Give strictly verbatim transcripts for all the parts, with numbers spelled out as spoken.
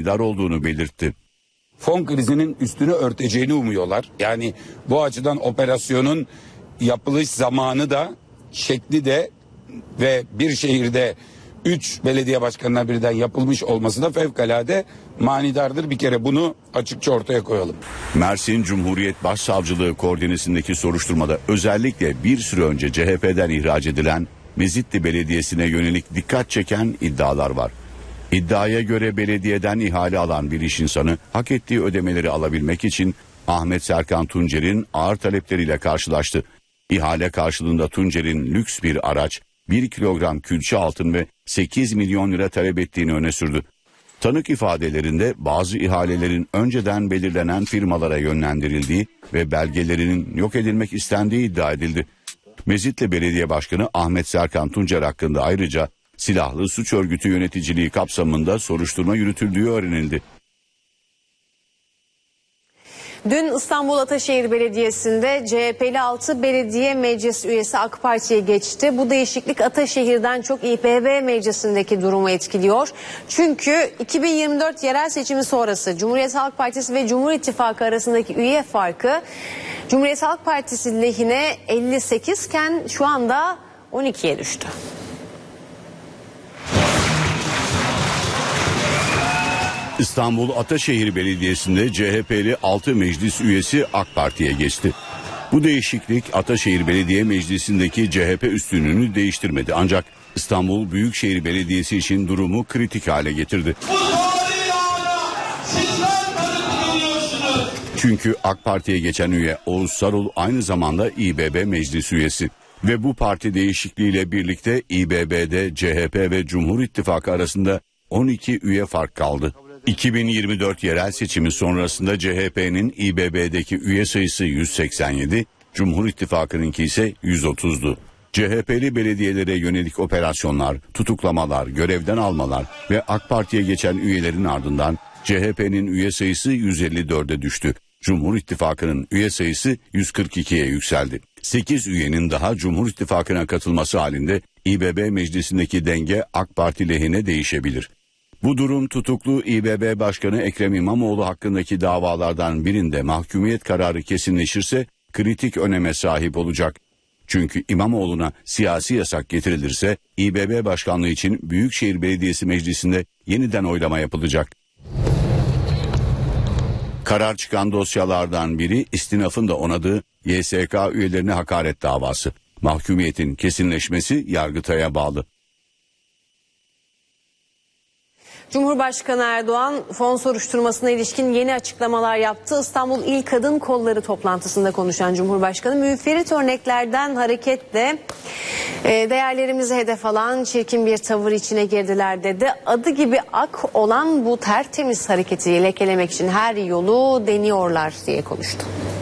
manidar olduğunu belirtti. Fon krizinin üstünü örteceğini umuyorlar. Yani bu açıdan operasyonun yapılış zamanı da şekli de ve bir şehirde üç belediye başkanına birden yapılmış olması da fevkalade manidardır. Bir kere bunu açıkça ortaya koyalım. Mersin Cumhuriyet Başsavcılığı koordinesindeki soruşturmada özellikle bir süre önce C H P'den ihraç edilen Mezitli Belediyesi'ne yönelik dikkat çeken iddialar var. İddiaya göre belediyeden ihale alan bir iş insanı hak ettiği ödemeleri alabilmek için Ahmet Serkan Tuncer'in ağır talepleriyle karşılaştı. İhale karşılığında Tuncer'in lüks bir araç, bir kilogram külçe altın ve sekiz milyon lira talep ettiğini öne sürdü. Tanık ifadelerinde bazı ihalelerin önceden belirlenen firmalara yönlendirildiği ve belgelerinin yok edilmek istendiği iddia edildi. Mezitli Belediye Başkanı Ahmet Serkan Tuncer hakkında ayrıca silahlı suç örgütü yöneticiliği kapsamında soruşturma yürütüldüğü öğrenildi. Dün İstanbul Ataşehir Belediyesi'nde C H P'li altı belediye meclis üyesi AK Parti'ye geçti. Bu değişiklik Ataşehir'den çok İ B B Meclisi'ndeki durumu etkiliyor. Çünkü iki bin yirmi dört yerel seçimi sonrası Cumhuriyet Halk Partisi ve Cumhur İttifakı arasındaki üye farkı Cumhuriyet Halk Partisi lehine elli sekiz iken şu anda on ikiye düştü. İstanbul Ataşehir Belediyesi'nde C H P'li altı meclis üyesi AK Parti'ye geçti. Bu değişiklik Ataşehir Belediye Meclisi'ndeki C H P üstünlüğünü değiştirmedi. Ancak İstanbul Büyükşehir Belediyesi için durumu kritik hale getirdi. Çünkü AK Parti'ye geçen üye Oğuz Sarul aynı zamanda İ B B Meclis üyesi. Ve bu parti değişikliğiyle birlikte İ B B'de C H P ve Cumhur İttifakı arasında on iki üye fark kaldı. iki bin yirmi dört yerel seçimi sonrasında C H P'nin İ B B'deki üye sayısı yüz seksen yedi, Cumhur İttifakı'nınki ise yüz otuzdu. C H P'li belediyelere yönelik operasyonlar, tutuklamalar, görevden almalar ve AK Parti'ye geçen üyelerin ardından C H P'nin üye sayısı yüz elli dörde düştü. Cumhur İttifakı'nın üye sayısı yüz kırk ikiye yükseldi. sekiz üyenin daha Cumhur İttifakı'na katılması halinde İ B B meclisindeki denge AK Parti lehine değişebilir. Bu durum tutuklu İ B B Başkanı Ekrem İmamoğlu hakkındaki davalardan birinde mahkumiyet kararı kesinleşirse kritik öneme sahip olacak. Çünkü İmamoğlu'na siyasi yasak getirilirse İ B B Başkanlığı için Büyükşehir Belediyesi Meclisi'nde yeniden oylama yapılacak. Karar çıkan dosyalardan biri istinafın da onadığı Y S K üyelerine hakaret davası. Mahkumiyetin kesinleşmesi Yargıtay'a bağlı. Cumhurbaşkanı Erdoğan fon soruşturmasına ilişkin yeni açıklamalar yaptı. İstanbul İl Kadın Kolları toplantısında konuşan Cumhurbaşkanı müferit örneklerden hareketle e, değerlerimizi hedef alan çirkin bir tavır içine girdiler dedi. Adı gibi ak olan bu tertemiz hareketi lekelemek için her yolu deniyorlar diye konuştu.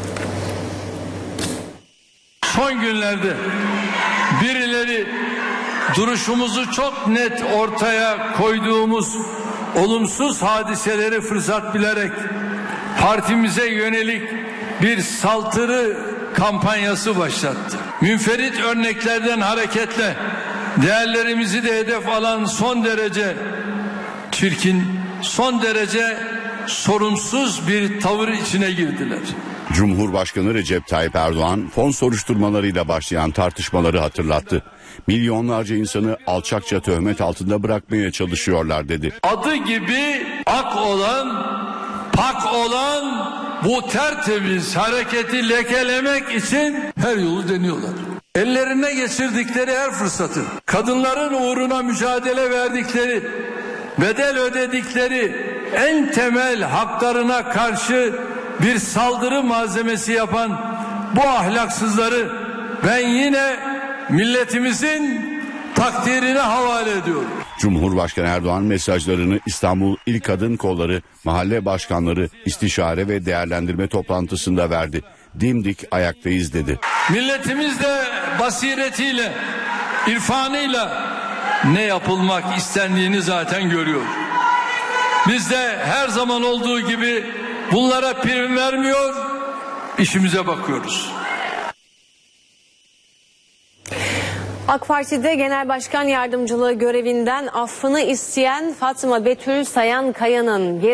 Son günlerde birileri duruşumuzu çok net ortaya koyduğumuz olumsuz hadiseleri fırsat bilerek partimize yönelik bir saldırı kampanyası başlattı. Münferit örneklerden hareketle değerlerimizi de hedef alan son derece çirkin, son derece sorumsuz bir tavır içine girdiler. Cumhurbaşkanı Recep Tayyip Erdoğan fon soruşturmalarıyla başlayan tartışmaları hatırlattı. Milyonlarca insanı alçakça töhmet altında bırakmaya çalışıyorlar dedi. Adı gibi ak olan, pak olan bu tertemiz hareketi lekelemek için her yolu deniyorlar. Ellerine geçirdikleri her fırsatı, kadınların uğruna mücadele verdikleri, bedel ödedikleri en temel haklarına karşı bir saldırı malzemesi yapan bu ahlaksızları ben yine milletimizin takdirine havale ediyorum. Cumhurbaşkanı Erdoğan mesajlarını İstanbul İl Kadın Kolları, mahalle başkanları, istişare ve değerlendirme toplantısında verdi. Dimdik ayaktayız dedi. Milletimiz de basiretiyle, irfanıyla ne yapılmak istendiğini zaten görüyor. Biz de her zaman olduğu gibi bunlara prim vermiyor, işimize bakıyoruz. AK Parti'de Genel Başkan Yardımcılığı görevinden affını isteyen Fatma Betül Sayan Kaya'nın